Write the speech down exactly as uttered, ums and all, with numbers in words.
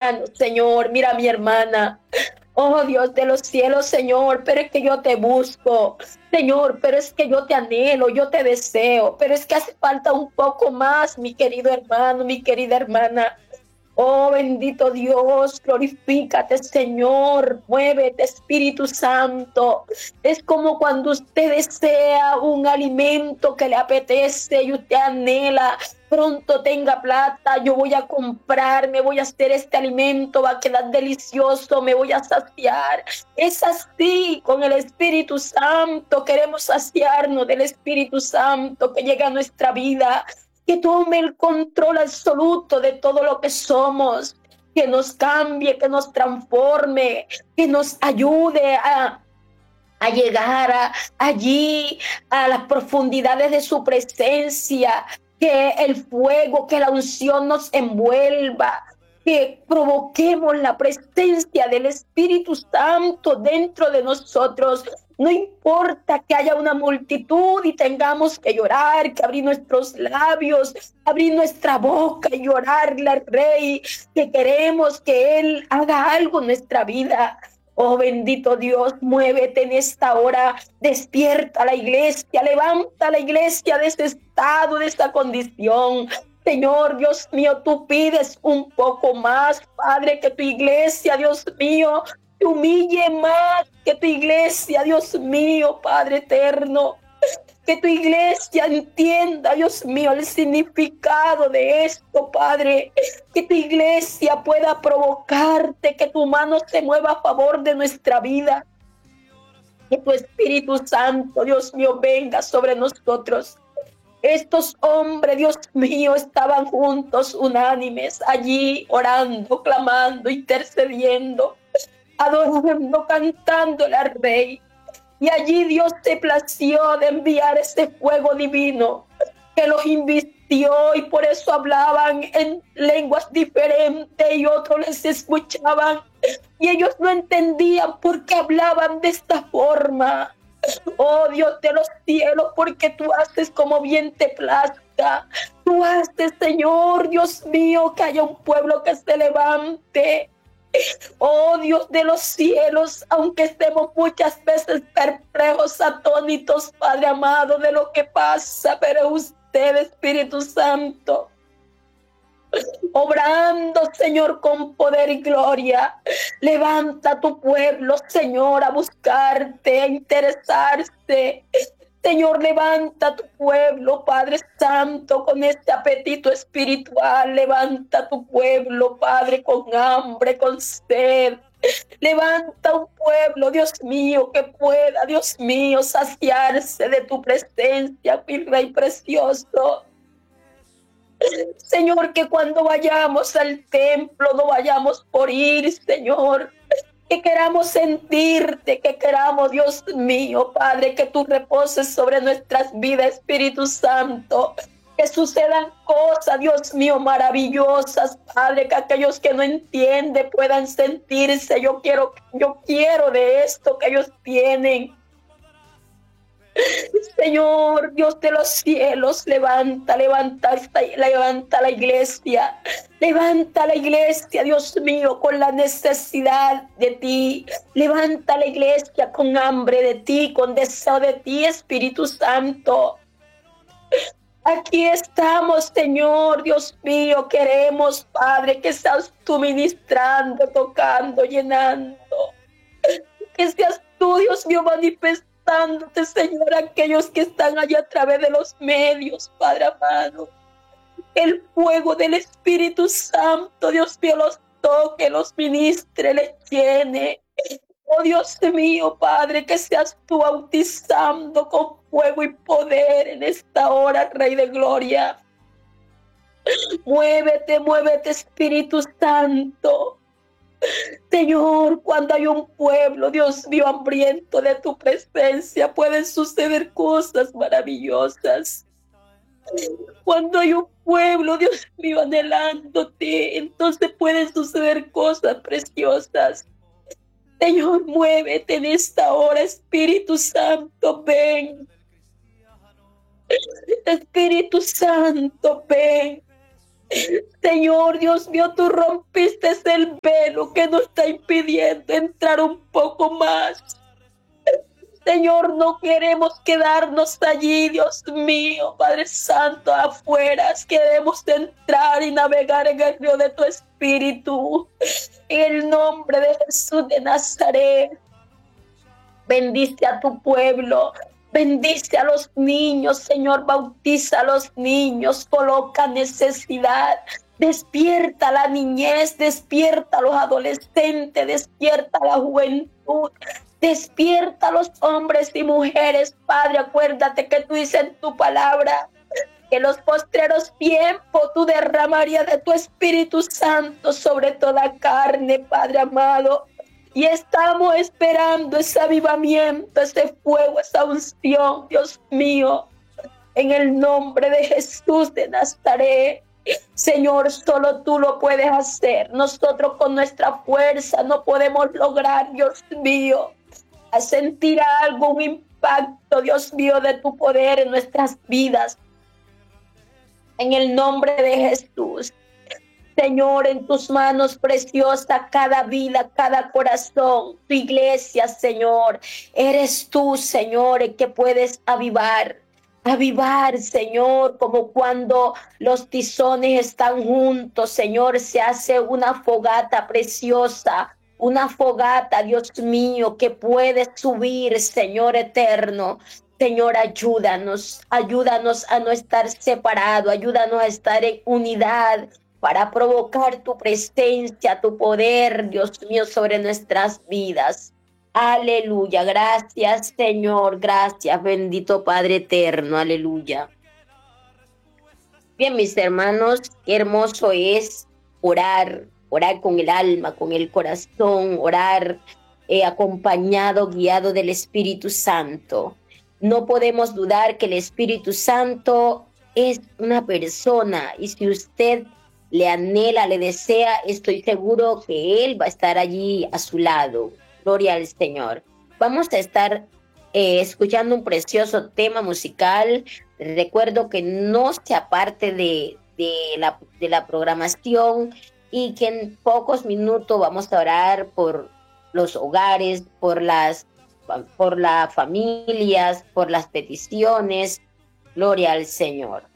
hermano, Señor, mira a mi hermana. Oh Dios de los cielos, Señor, pero es que yo te busco, Señor, pero es que yo te anhelo, yo te deseo, pero es que hace falta un poco más, mi querido hermano, mi querida hermana. Oh bendito Dios, glorifícate, Señor, muévete, Espíritu Santo. Es como cuando usted desea un alimento que le apetece y usted anhela. Pronto tenga plata, yo voy a comprar, me voy a hacer este alimento, va a quedar delicioso, me voy a saciar. Es así con el Espíritu Santo, queremos saciarnos del Espíritu Santo que llega a nuestra vida, que tome el control absoluto de todo lo que somos, que nos cambie, que nos transforme, que nos ayude a a llegar a, allí a las profundidades de su presencia, que el fuego, que la unción nos envuelva, que provoquemos la presencia del Espíritu Santo dentro de nosotros. No importa que haya una multitud y tengamos que llorar, que abrir nuestros labios, abrir nuestra boca y llorarle al Rey, que queremos que Él haga algo en nuestra vida. Oh bendito Dios, muévete en esta hora, despierta a la iglesia, levanta a la iglesia de ese estado, de esta condición. Señor, Dios mío, tú pides un poco más, Padre, que tu iglesia, Dios mío, te humille más, que tu iglesia, Dios mío, Padre eterno, que tu iglesia entienda, Dios mío, el significado de esto, Padre. Que tu iglesia pueda provocarte, que tu mano se mueva a favor de nuestra vida. Que tu Espíritu Santo, Dios mío, venga sobre nosotros. Estos hombres, Dios mío, estaban juntos, unánimes, allí orando, clamando, intercediendo, adorando, cantándole al Rey. Y allí Dios se plació de enviar ese fuego divino que los invistió, y por eso hablaban en lenguas diferentes y otros les escuchaban y ellos no entendían por qué hablaban de esta forma. Oh Dios de los cielos, porque tú haces como bien te plazca. Tú haces, Señor, Dios mío, que haya un pueblo que se levante. Oh Dios de los cielos, aunque estemos muchas veces perplejos, atónitos, Padre amado, de lo que pasa, pero usted, Espíritu Santo, obrando, Señor, con poder y gloria, levanta a tu pueblo, Señor, a buscarte, a interesarse. Señor, levanta a tu pueblo, Padre Santo, con este apetito espiritual. Levanta a tu pueblo, Padre, con hambre, con sed. Levanta un pueblo, Dios mío, que pueda, Dios mío, saciarse de tu presencia, mi Rey precioso. Señor, que cuando vayamos al templo no vayamos por ir, Señor. Que queramos sentirte, que queramos, Dios mío, Padre, que tú reposes sobre nuestras vidas, Espíritu Santo. Que sucedan cosas, Dios mío, maravillosas, Padre, que aquellos que no entienden puedan sentirse. Yo quiero, yo quiero de esto que ellos tienen. Señor, Dios de los cielos, levanta, levanta, levanta la iglesia, levanta la iglesia, Dios mío, con la necesidad de ti, levanta la iglesia con hambre de ti, con deseo de ti, Espíritu Santo. Aquí estamos, Señor, Dios mío, queremos, Padre, que seas tú ministrando, tocando, llenando, que seas tú, Dios mío, manifestando, Señor, aquellos que están allá a través de los medios, Padre amado. El fuego del Espíritu Santo, Dios mío, los toque, los ministre, les llene. Oh Dios mío, Padre, que seas tú bautizando con fuego y poder en esta hora, Rey de Gloria. Muévete, muévete, Espíritu Santo. Señor, cuando hay un pueblo, Dios mío, hambriento de tu presencia, pueden suceder cosas maravillosas. Cuando hay un pueblo, Dios mío, anhelándote, entonces pueden suceder cosas preciosas. Señor, muévete en esta hora, Espíritu Santo, ven. Espíritu Santo, ven. Señor, Dios mío, tú rompiste el velo que nos está impidiendo entrar un poco más. Señor, no queremos quedarnos allí, Dios mío, Padre Santo, afuera. Queremos entrar y navegar en el río de tu Espíritu. En el nombre de Jesús de Nazaret, bendice a tu pueblo. Bendice a los niños, Señor, bautiza a los niños, coloca necesidad. Despierta la niñez, despierta a los adolescentes, despierta a la juventud. Despierta a los hombres y mujeres, Padre. Acuérdate que tú dices en tu palabra que en los postreros tiempos tú derramarías de tu Espíritu Santo sobre toda carne, Padre amado. Y estamos esperando ese avivamiento, ese fuego, esa unción, Dios mío. En el nombre de Jesús de Nazaret. Señor, solo tú lo puedes hacer. Nosotros con nuestra fuerza no podemos lograr, Dios mío, a sentir algo, un impacto, Dios mío, de tu poder en nuestras vidas. En el nombre de Jesús, Señor, en tus manos preciosa cada vida, cada corazón, tu iglesia, Señor. Eres tú, Señor, el que puedes avivar. Avivar, Señor, como cuando los tizones están juntos, Señor, se hace una fogata preciosa. Una fogata, Dios mío, que puede subir, Señor eterno. Señor, ayúdanos, ayúdanos a no estar separados, ayúdanos a estar en unidad para provocar tu presencia, tu poder, Dios mío, sobre nuestras vidas. Aleluya, gracias, Señor, gracias, bendito Padre eterno, aleluya. Bien, mis hermanos, qué hermoso es orar, orar con el alma, con el corazón, orar eh, acompañado, guiado del Espíritu Santo. No podemos dudar que el Espíritu Santo es una persona y si usted le anhela, le desea, estoy seguro que Él va a estar allí a su lado. Gloria al Señor. Vamos a estar eh, escuchando un precioso tema musical. Recuerdo que no se aparte de, de, la, de la programación y que en pocos minutos vamos a orar por los hogares, por las, por las familias, por las peticiones. Gloria al Señor.